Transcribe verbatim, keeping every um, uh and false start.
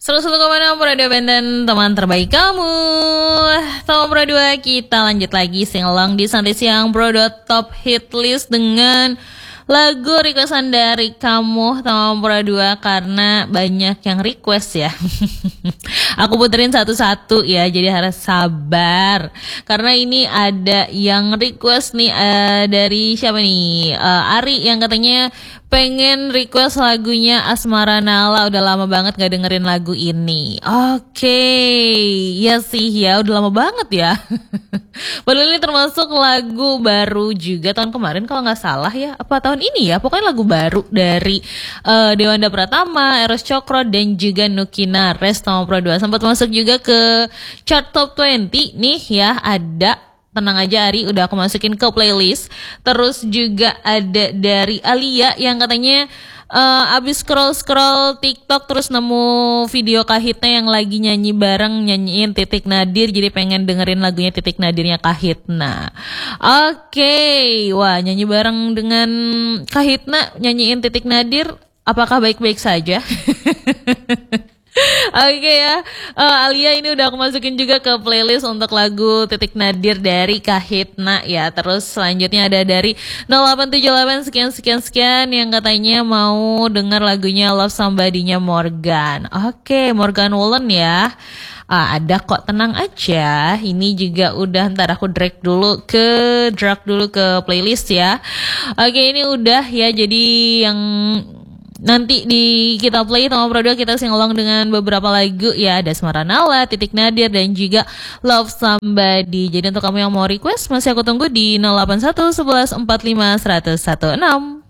seratus satu koma enam Radio Band dan teman terbaik kamu. Sama Pro dua kita lanjut lagi sing-along di Santai Siang Pro dua Top Hit List dengan lagu requestan dari kamu Sama Pro dua karena banyak yang request ya. Aku puterin satu-satu ya, jadi harus sabar karena ini ada yang request nih uh, dari siapa nih, uh, Ari yang katanya pengen request lagunya Asmara Nala. Udah lama banget gak dengerin lagu ini. Oke, okay. Ya sih ya, udah lama banget ya. Padahal ini termasuk lagu baru juga tahun kemarin kalau gak salah ya. Apa tahun ini ya, pokoknya lagu baru dari uh, Dewanda Pratama, Eros Cokro dan juga Nuki Nares sama Pro dua. Sempat masuk juga ke chart top dua puluh nih ya, ada. Tenang aja Ari, udah aku masukin ke playlist. Terus juga ada dari Alia yang katanya uh, abis scroll-scroll TikTok terus nemu video Kahitna yang lagi nyanyi bareng, nyanyiin Titik Nadir, jadi pengen dengerin lagunya Titik Nadirnya Kahitna. Oke, okay. Wah nyanyi bareng dengan Kahitna, nyanyiin Titik Nadir, apakah baik-baik saja? Oke okay ya, uh, Alia ini udah aku masukin juga ke playlist untuk lagu Titik Nadir dari Kahitna ya. Terus selanjutnya ada dari nol delapan tujuh delapan sekian sekian sekian yang katanya mau denger lagunya Love Somebody-nya Morgan. Oke, okay, Morgan Wallen ya. Ah, ada kok, tenang aja. Ini juga udah, ntar aku drag dulu ke drag dulu ke playlist ya. Oke, okay, ini udah ya, jadi yang nanti di kita play sama Pro dua kita sing-along dengan beberapa lagu ya, ada Asmara Nala, Titik Nadir dan juga Love Somebody. Jadi untuk kamu yang mau request masih aku tunggu di nol delapan satu satu satu empat lima satu satu enam.